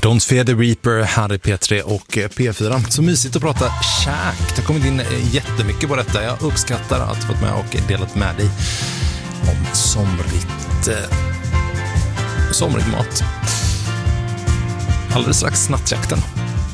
Don't Fear the Reaper här i P3 och P4. Så mysigt att prata käk. Det har kommit in jättemycket på detta. Jag uppskattar att ha fått med och delat med dig om somrig mat. Alldeles strax nattjakten.